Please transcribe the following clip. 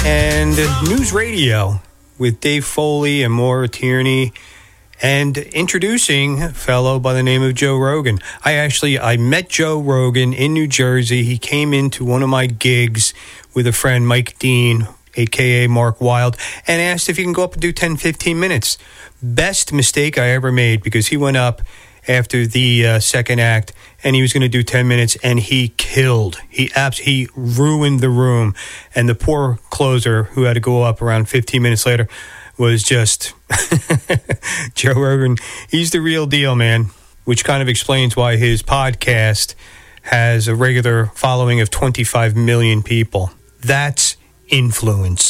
and News Radio with Dave Foley and Maura Tierney, and introducing a fellow by the name of Joe Rogan. I met Joe Rogan in New Jersey. He came into one of my gigs with a friend, Mike Dean, a.k.a. Mark Wild, and asked if he can go up and do 10, 15 minutes. Best mistake I ever made, because he went up after the second act, and he was going to do 10 minutes, and he killed. He ruined the room. And the poor closer, who had to go up around 15 minutes later, was just Joe Rogan. He's the real deal, man, which kind of explains why his podcast has a regular following of 25 million people. That's influence.